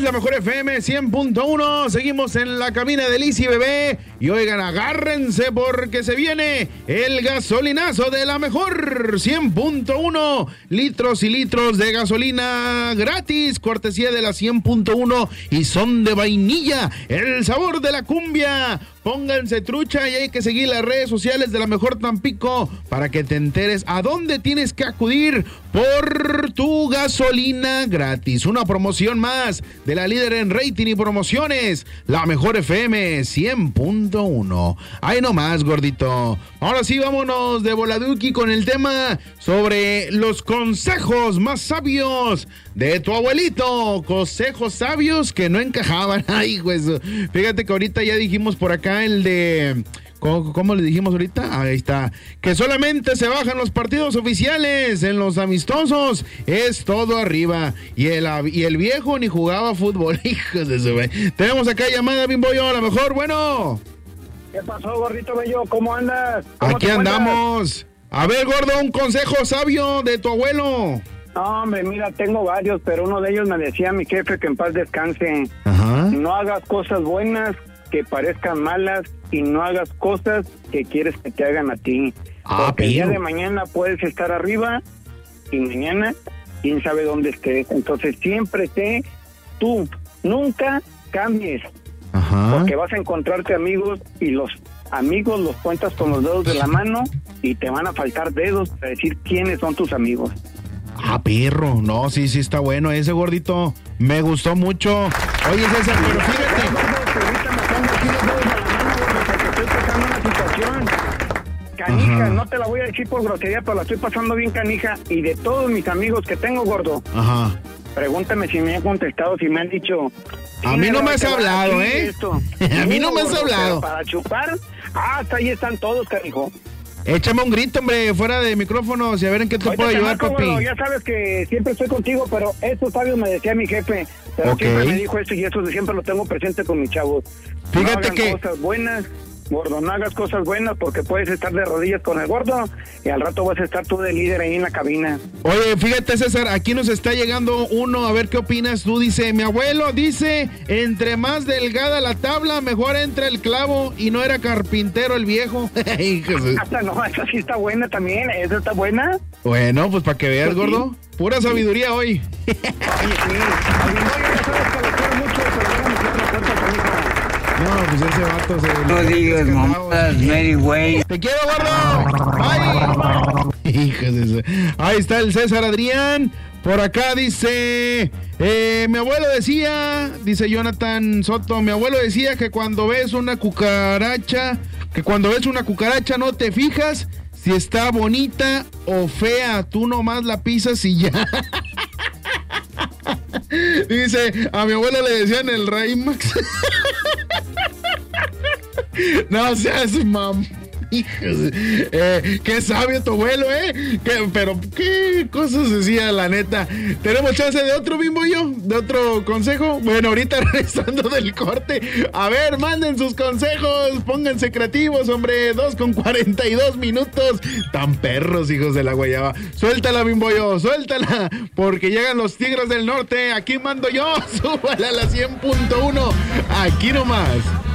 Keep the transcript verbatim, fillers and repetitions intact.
la mejor F M cien punto uno. Seguimos en la cabina de Lizzy Bebé. Y oigan, agárrense porque se viene el gasolinazo de la mejor cien punto uno. Litros y litros de gasolina gratis, cortesía de la cien punto uno. Y son de vainilla, el sabor de la cumbia. Pónganse trucha y hay que seguir las redes sociales de la mejor Tampico para que te enteres a dónde tienes que acudir por tu gasolina gratis. Una promoción más de la líder en rating y promociones, la mejor F M cien punto uno. Ahí nomás, gordito. Ahora sí, vámonos de voladuki con el tema sobre los consejos más sabios de tu abuelito. Consejos sabios que no encajaban. Ay, pues, fíjate que ahorita ya dijimos por acá el de... ¿Cómo, ¿Cómo le dijimos ahorita? Ahí está. Que solamente se bajan los partidos oficiales, en los amistosos es todo arriba. Y el, y el viejo ni jugaba fútbol. Hijos de su güey. Tenemos acá llamada Bimboyo, a lo mejor. Bueno. ¿Qué pasó, gordito bello? ¿Cómo andas? ¿Cómo Aquí andamos. A ver, gordo, un consejo sabio de tu abuelo. No, hombre, mira, tengo varios, pero uno de ellos me decía mi jefe que en paz descanse. Ajá. No hagas cosas buenas que parezcan malas y no hagas cosas que quieres que te hagan a ti. Ah, porque el día pero... de mañana puedes estar arriba y mañana quién sabe dónde estés. Entonces siempre sé tú, nunca cambies. Ajá. Porque vas a encontrarte amigos y los amigos los cuentas con los dedos de la mano y te van a faltar dedos para decir quiénes son tus amigos. Ah, perro. No, sí, sí está bueno ese, gordito. Me gustó mucho. Oye, César, pero fíjate... Canija, Ajá. no te la voy a decir por grosería, pero la estoy pasando bien canija. Y de todos mis amigos que tengo, gordo, Ajá. pregúntame si me han contestado, si me han dicho... A mí no me has hablado, ¿eh? Esto. A mí no me has gordo, hablado. Para chupar, ah, hasta ahí están todos, canijo. Échame un grito, hombre, fuera de micrófonos y a ver en qué te Ahorita puedo te ayudar, marco, papi. gordo, ya sabes que siempre estoy contigo, pero estos sabios me decía mi jefe, pero Ok. siempre me dijo esto y eso siempre lo tengo presente con mis chavos. Fíjate no hagan que- cosas buenas, gordo, no hagas cosas buenas porque puedes estar de rodillas con el gordo y al rato vas a estar tú de líder ahí en la cabina. Oye, fíjate, César, aquí nos está llegando uno, a ver qué opinas tú. Dice, mi abuelo dice, entre más delgada la tabla, mejor entra el clavo, y no era carpintero el viejo. Hijos de- Hasta no, esa sí está buena también, esa está buena. Bueno, pues para que veas, Pues sí. gordo, pura sabiduría hoy. Oye, sí, a mi novio ya sabes que lo quiero mucho, pero ya no me cierro la puerta, canijo. No, pues ese vato se... No digas mamadas, Mary Way. ¡Te quiero, gordo! ¡Ay! Hijos de su- Ahí está el César Adrián. Por acá dice... Eh, mi abuelo decía... Dice Jonathan Soto. Mi abuelo decía que cuando ves una cucaracha... Que cuando ves una cucaracha no te fijas si está bonita o fea. Tú nomás la pisas y ya. Dice, a mi abuelo le decían el Raymax. No seas mam. Hijos, eh, qué sabio tu abuelo, ¿eh? ¿Qué, pero qué cosas decía, la neta. ¿Tenemos chance de otro, Bimboyo? ¿De otro consejo? Bueno, ahorita regresando del corte. A ver, manden sus consejos. Pónganse creativos, hombre. Dos con cuarenta y dos minutos. Tan perros, hijos de la guayaba. Suéltala, Bimboyo, suéltala. Porque llegan los Tigres del Norte. Aquí mando yo. Súbala a la cien punto uno. Aquí nomás.